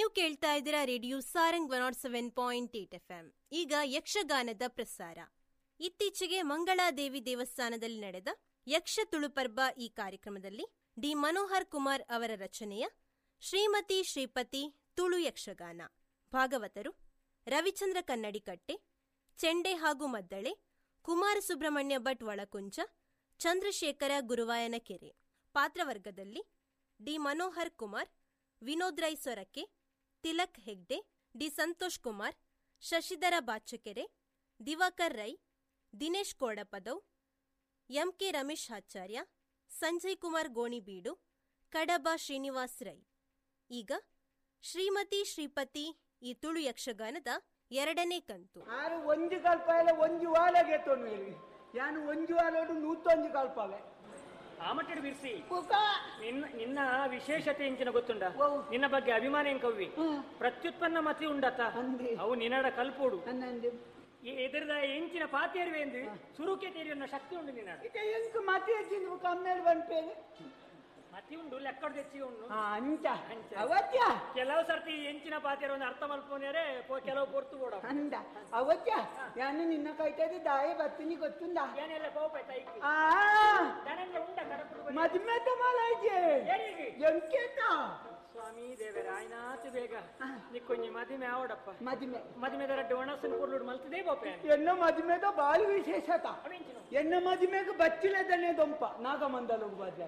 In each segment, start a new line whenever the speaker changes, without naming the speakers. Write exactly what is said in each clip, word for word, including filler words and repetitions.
ನೀವು ಕೇಳ್ತಾ ಇದ್ದೀರಾ radio Sarang one not seven point eight F M. ಈಗ ಯಕ್ಷಗಾನದ ಪ್ರಸಾರ. ಇತ್ತೀಚೆಗೆ ಮಂಗಳಾದೇವಿ ದೇವಸ್ಥಾನದಲ್ಲಿ ನಡೆದ ಯಕ್ಷ ತುಳುಪರ್ಬ ಈ ಕಾರ್ಯಕ್ರಮದಲ್ಲಿ ಡಿ ಮನೋಹರ್ ಕುಮಾರ್ ಅವರ ರಚನೆಯ ಶ್ರೀಮತಿ ಶ್ರೀಪತಿ ತುಳು ಯಕ್ಷಗಾನ. ಭಾಗವತರು ರವಿಚಂದ್ರ ಕನ್ನಡಿಕಟ್ಟೆ, ಚೆಂಡೆ ಹಾಗೂ ಮದ್ದಳೆ, Kumara Subrahmanya Bhat ಒಳಕುಂಚ, Chandrashekhara Guruvayanakere. ಪಾತ್ರವರ್ಗದಲ್ಲಿ D Manohar Kumar, Vinod Rai Sorake, Tilak Hegde, D Santosh Kumar, Shashidhara Bachakere, Diwakar Rai, Dinesh ಕೋಡಪದವ್, M K Ramesh ಆಚಾರ್ಯ, ಸಂಜಯ್ ಕುಮಾರ್ ಗೋಣಿಬೀಡು, ಕಡಬ ಶ್ರೀನಿವಾಸ್ ರೈ. ಈಗ ಶ್ರೀಮತಿ ಶ್ರೀಪತಿ ಈ ತುಳು ಯಕ್ಷಗಾನದ ಎರಡನೇ ಕಂತು.
ಒಂಜಿ ಕಲ್ಪ ಎಲ್ಲ ಒಂಜಿ ವಾಲಗೆ ತೊಂದು ಯಾನು ಒಂಜಿ ವಾಲೋಡು ನೂತೊಂಜಿ ಕಲ್ಪವೆ
ಆ ಮಟ್ಟದ ಬಿರ್ಸಿ ನಿನ್ನ ನಿನ್ನ ವಿಶೇಷತೆ ಎಂಚಿನ ಗೊತ್ತುಂಡ? ನಿನ್ನ ಬಗ್ಗೆ ಅಭಿಮಾನ ಏನ್ ಕವ್ವಿ ಪ್ರತ್ಯುತ್ಪನ್ನ ಮತಿ ಉಂಡತ ಅವು ನಿನ್ನಡ ಕಲ್ಪೋಡು ಎದುರದ ಎಂಚಿನ ಪಾತೇರುವೆ ಎಂದು ಸುರುಕೆ ತೀರಿಯನ್ನ ಶಕ್ತಿ ಉಂಡು ನಿನ್ನ
ಎಂಕ್ ಮತಿ ಹೆಚ್ಚಿನ ಕಮ್ಮೇಲೆ ಬಂದ್ಪೇನೆ
ಮತಿ ಉಂಡು ಲೆಕ್ಕಡ್ ಹೆಚ್ಚಿಗೆ ಉಂಡು
ಅಂಚ ಅವತ್ಯ
ಕೆಲವು ಸರ್ತಿ ಎಂಚಿನ ಪಾತೇರು ಒಂದು ಅರ್ಥ ಮಲ್ಪೋನ್ಯಾರೆ ಕೆಲವು ಪೊರ್ತು ಕೂಡ
ಅಂದ ಅವತ್ಯ ಯಾನು ನಿನ್ನ ಕೈತದೆ ದಾಯ ಬತ್ತಿನಿ ಗೊತ್ತುಂದ
ಏನೆಲ್ಲ ಕೋಪಾಯ್ತ ಉಂಡ
ಮದ್ಮೆತ ಮಾಲಾಯ್ಜೆ ಎಂಕೇತ
ಸ್ವಾಮಿ ದೇವರ ಆಯ್ನಾತು ಬೇಗ ನಿಕ್ಕೊಂಜಿ ಮದಿಮೆ ಆವಡಪ್ಪ
ಮದಿಮೆ
ಮದಿಮೆದ ರಡ್ಡು ಒಣಸನ್ ಕೊರ್ಲುಡು ಮಲ್ತದೇ ಬೋಪೆ
ಎನ್ನ ಮದಿಮೆದ ಬಾಳಿ ವಿಶೇಷತ ಎನ್ನ ಮದಿಮೆಗೆ ಬಚ್ಚಿಲದನೆ ದೊಂಪ ನಾಗಮಂದಲು ಬಾದ್ಯ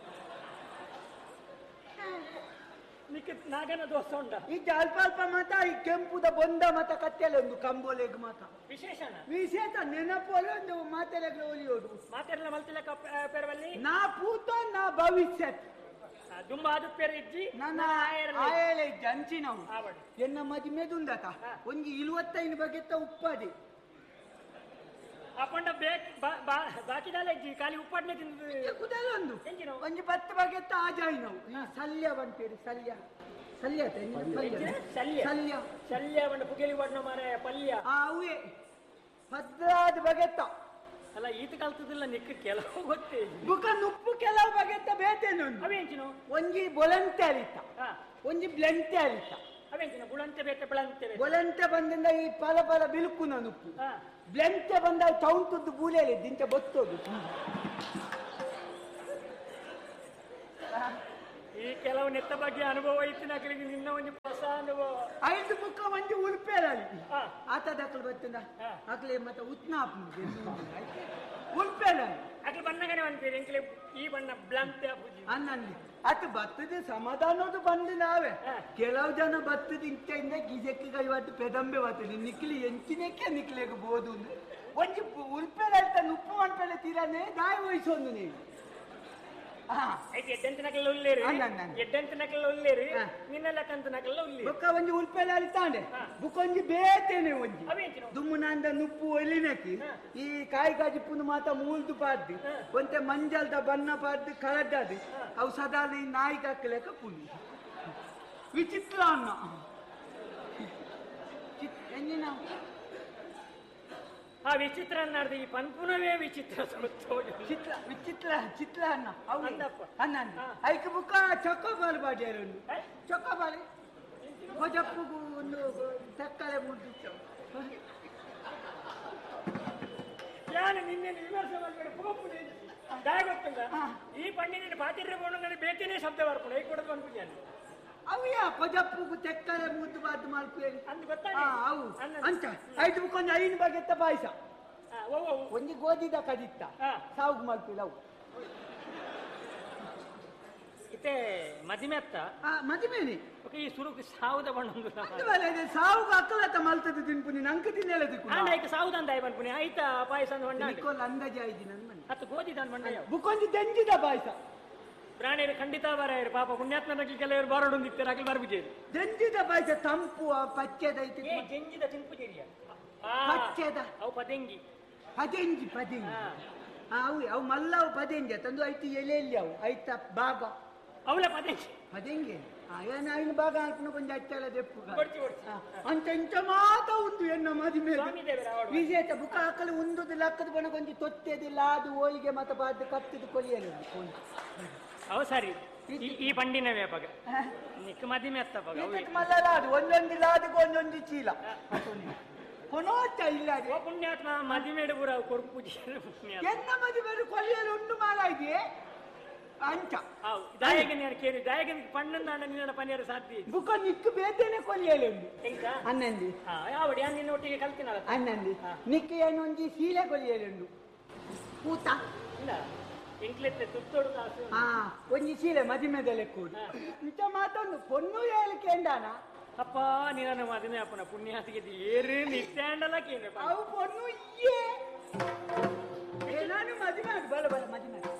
ನಾಗನ ದೋಸ ಉಂಡ
ಈ ಅಲ್ಪ ಅಲ್ಪ ಮತ ಈ ಕೆಂಪುದ ಬಂದ ಮತ ಕತ್ತೆಲ್ಲ ಒಂದು ಕಂಬೋಲೆಗ್ ಮಾತ
ವಿಶೇಷ
ವಿಶೇಷ ನೆನಪೋಲೆ ಒಂದು ಮಾತೆರೆಗ್ಲ ಒಲಿಯೋಡು
ಮಾತೆರೆಲ್ಲ ಮಲ್ತಿಲ್ಲ ಪೇರವಲ್ಲಿ
ನಾ ಪೂತ ನಾ ಭವಿಷ್ಯತ್
ದುಂಬ ಅದು ಪೇರ ಇಜ್ಜಿ
ನನ್ನ ಆಯಲೆ ಇಜ್ಜಿ ಅಂಚಿ ನಾವು ಎನ್ನ ಮದಿಮೆದುಂದತ ಒಂಜಿ ಇಳುವತ್ತೈದು ಬಗೆತ್ತ ಉಪ್ಪದಿ
ಅಪ್ಪಂಡ ಬೇಕ್ ಬಾಕಿದಲ್ಲ ಇಜ್ಜಿ ಖಾಲಿ ಉಪ್ಪಾಡ್ನೆ ತಿಂದು
ಕುದಲೊಂದು ಒಂಜಿ ಬತ್ತ ಬಗೆತ್ತ ಆಜಾಯಿ ನಾವು ಈ ಸಲ್ಯ ಬಂತೇರಿ ಸಲ್ಯ ಸಲ್ಯ
ಸಲ್ಯ
ಸಲ್ಯ
ಸಲ್ಯ ಬಂಡ ಪುಗೇಲಿ ಬಣ್ಣ ಮಾರ ಪಲ್ಯ
ಆ ಅವೇ ಭದ್ರಾದ ಬಗೆತ್ತ
ಅಲ್ಲ ಈತ ಕಲ್ತದಿಲ್ಲ ನಿಕ್ಕ ಕೆಲವು ಗೊತ್ತೇ
ಬುಕ ನುಪ್ಪು ಕೆಲವು ಬಗೆತ್ತ ಬೇತೇನು
ಅವೇಂಚಿನು
ಒಂಜಿ ಬೊಲಂತೆ ಅರಿತ ಒಂಜಿ ಬ್ಲೆಂತೆ ಅರಿತ
ಅವೇಂಚಿನ ಬುಳಂತೆ ಬೇತೆ ಬೆಳಂತೆ
ಬೊಲಂತೆ ಬಂದಿಂದ ಈ ಪಲ ಪಲ ಬಿಳುಕುನ ನುಪ್ಪು ಬ್ಲೆಂತೆ ಬಂದ ಚೌಂಟದ್ದು ಬೂಲೆಯಲ್ಲಿ ದಿಂಚ ಬೊತ್ತೋದು
ಈ ಕೆಲವು ನೆತ್ತ ಬಗ್ಗೆ ಅನುಭವ ಇತ್ತು ನಕಲಿಗೆ ನಿನ್ನ ಒಂದು ಹೊಸ ಅನುಭವ
ಐದು ಬುಕ್ಕ ಒಂಜಿ ಉಲ್ಪೇರಲ್ಲಿ ಆತ ದಕ್ಕಲು ಬರ್ತದ ಅಕ್ಲೆ ಮತ್ತೆ ಉತ್ನಾಪ್ ಉಲ್ಪೇರಲ್ಲಿ
ಅಕ್ಲೆ ಬಣ್ಣಗನೆ ಬಂತೀರಿ ಎಂಕ್ಲೆ ಈ ಬಣ್ಣ ಬ್ಲಂತೆ
ಅನ್ನಂದಿ ಅಟ್ ಬತ್ತದ ಸಮಾಧಾನದು ಬಂದು ನಾವೇ ಕೆಲವು ಜನ ಬತ್ತದ ಇಂಚೆಯಿಂದ ಗಿಜಕ್ಕೆ ಕೈವತ್ತು ಪೆದಂಬೆ ಬರ್ತದೆ ನಿಕ್ಲಿ ಎಂಚಿನಕ್ಕೆ ನಿಕ್ಲಿಗೆ ಬೋದು ಒಂಜಿ ಉಲ್ಪೇರಲ್ತ ನುಪ್ಪು ಮಾಡ್ಪೇಳೆ ತೀರನೇ ದಾಯ ವಹಿಸೋದು ನೀವು
ಎಡ್ಡೆಂತ ನಕಲ್ಲ ಉಳ್ಳೇರಿ ಎಡ್ಡೆಂತ ನಕಲ್ಲ ಉಳ್ಳೇರಿ ನಿನ್ನ ಲೆಕ್ಕಂತ ನಕಲ್ಲ ಉಳ್ಳಿ
ಬೊಕ್ಕ ಒಂಜಿ ಉಲ್ಪೆಲ ಅಳಿತಾಂಡೆ ಬುಕ್ಕೊಂಜಿ ಬೇತೇನೆ ಒಂಜಿ ದುಮ್ಮುನಂದ ನುಪ್ಪು ಒಲಿನಕಿ ಈ ಕಾಯಿ ಕಾಜಿ ಪುನು ಮಾತ ಮೂಲ್ದು ಪಾಡ್ದು ಒಂತೆ ಮಂಜಲ್ದ ಬಣ್ಣ ಪಾಡ್ದು ಕಳಡ್ಡದು ಅವು ಸದಾ ನಾಯಿ ಕಕ್ಕಲೆಕ್ಕ ಪುಲಿ ವಿಚಿತ್ರ ಅನ್ನ ಎಂಜಿನ
ಆ ವಿಚಿತ್ರ ಅನ್ನರ್ದು ಈ ಪನ್ಪುನವೇ ವಿಚಿತ್ರ
ಚಿತ್ರ ವಿಚಿತ್ರ ಚಿತ್ರ ಅನ್ನ ಅನ್ನ ಐಕ ಬುಕ್ಕ ಚೊಕ್ಕೋಬಾಲು ಬಾಡಿಯಾರು ಚೊಕ್ಕೋಬಾಲಿ ಭೋಜಪ್ಪಗೂ ಒಂದು ತಕ್ಕಲೆ ಮುಟ್ಟಿತ್ತು
ನಾನು ನಿನ್ನೆ ವಿಮರ್ಶೆ ಮಾಡಬೇಡ ಪೋಪುನೆ ದಾಯ ಗೊತ್ತಿಲ್ಲ ಈ ಪಂಡಿನ ಪಾತಿರ್ಯ ಬೋಣದಲ್ಲಿ ಬೇತೇನೆ ಶಬ್ದ ಬರ್ಕೊಂಡು ಐ ಕೊಡೋದು ಅನ್ಕೊಂಡ್ಯಾನು
ಅವ್ಯಾ ಪಜಪ್ಪುಗು ತೆಕ್ಕಲೆ ಮುದ್ದು ಬಾದ್ದು ಮಾಡ್ಕೇಳಿ
ಅಂದ್ ಗೊತ್ತಾ
ಅವು ಅಂಚ ಐದು ಬುಕ್ಕೊಂದು ಐದು ಬಗೆತ್ತ ಪಾಯಸ ಒಂಜಿ ಗೋಧಿದ ಕದಿತ್ತ ಸಾವುಗ್ ಮಾಡ್ಕೇಳಿ ಅವು
ಇತ್ತೆ ಮದಿಮೆ ಅತ್ತ
ಮದಿಮೇನೆ
ಈ ಸುರುಕು ಸಾವುದ ಬಣ್ಣ
ಸಾವುಗ ಅಕ್ಕಲತ್ತ ಮಲ್ತದ ತಿನ್ಪುನಿ ನಂಕ ತಿನ್ನೆಳದು
ಆಯ್ತು ಸಾವುದಂದ ಆಯ್ ಬನ್ಪುನಿ ಆಯ್ತಾ ಪಾಯಸ
ಅಂದಾಜಿ ಆಯ್ತು ನನ್ನ ಮನೆ
ಹತ್ತು ಗೋಧಿದ ಬಣ್ಣ
ಬುಕ್ಕೊಂಜಿ ದೆಂಜಿದ ಪಾಯಸ
ಪ್ರಾಣಿಯರು ಖಂಡಿತ ಬರಾಯರು ಪಾಪ ಪುಣ್ಯಾತ್ಮನಕ್ಕೆ ಕೆಲವರು ಬಾರೋಡೊಂದಿತ್ತಾರೆ ಆಗಲಿ ಬರ್ಬಿಟ್ಟೇರು
ಜಂಜಿದ ಪಾಯಸ ತಂಪು ಪಚ್ಚೆದೈತಿ
ಜಂಜಿದ ತಿಂಪು ಜೇರಿಯ
ಪಚ್ಚೆದ
ಅವು ಪದಂಗಿ
ಪದಂಗಿ ಪದಂಗಿ ಅವು ಅವು ಮಲ್ಲವು ಪದಂಗಿ ತಂದು ಐತಿ ಎಲೆಯಲ್ಲಿ ಅವು ಐತ ಭಾಗ
ಅವಳ ಪದಂಗಿ
ಪದಂಗಿ ఆయన ఆయన బాగా అనుకున్న కొంచెం అచ్చాల చెప్పు అంత ఇంత మాత ఉంది ఎన్న మది మీద విజేత బుక్క అక్కలు ఉందుది లక్కది పన కొంచెం తొత్తేది లాదు ఓయిಗೆ ಮತ ಬಾದ್ ಕತ್ತಿದು ಕೊಲಿಯಲ್ಲ
ಅವ ಸರಿ ಈ ಬಂಡಿನ ವ್ಯಾಪಕ ನಿಕ್ ಮದಿಮೆ ಅತ್ತ
ಮಲ್ಲಲಾದು ಒಂದೊಂದು ಲಾದಿಗೆ ಒಂದೊಂದು ಚೀಲ ಕೊನೋಟ ಇಲ್ಲ
ಪುಣ್ಯಾತ್ಮ ಮದಿಮೇಡು ಪೂರ ಕೊಡು ಪೂಜೆ
ಎನ್ನ ಮದಿಮೇಡು ಕೊಲ್ಲಿಯಲ್ಲಿ ಉಂಡು ಮಾಡಾಯ್ದೆ ಅಂಚ
ದಾಯಗನ್ ಯಾರು ಕೇಳಿ ದಾಯಗನ್ ಪಣ್ಣಂದ ನಿನ್ನ ಪನ್ಯಾರ ಸಾಧ್ಯ
ಬುಕ್ಕ ನಿಕ್ಕು ಬೇತೇನೆ ಕೊಲ್ಲಿಯಲ್ಲಿ ಉಂಡು
ಎಂಕ
ಅನ್ನಂದಿ
ಯಾವಡಿ ನಿನ್ನ ಒಟ್ಟಿಗೆ ಕಲ್ತಿನಲ್ಲ
ಅನ್ನಂದಿ ನಿಕ್ಕು ಏನು ಒಂಜಿ ಸೀಲೆ ಕೊಲ್ಲಿಯಲ್ಲಿ ಉಂಡು ಊತ
ಇಲ್ಲ ಎಂಕ್ಲೆತ್ತೆ ತುತ್ತೋಡು ಕಾಸು
ಹಾ ಒಂಜಿ ಸೀಲೆ ಮದಿಮೆದಲೆ ಕೂಡಿ ಇಂತ ಮಾತೊಂದು ಪೊನ್ನು ಹೇಳಿಕೆ ಎಂದಾನ
ಅಪ್ಪ ನೀನ ಮದಿಮೆ ಅಪ್ಪನ ಪುಣ್ಯಾತಿಗೆ ಏರು ನಿತ್ಯಾಂಡಲ್ಲ ಕೇಳ
ಅವು ಪೊನ್ನು ಇಯ್ಯೇ ನಾನು ಮದಿಮೆ ಬಲ ಬಲ ಮದಿಮೆ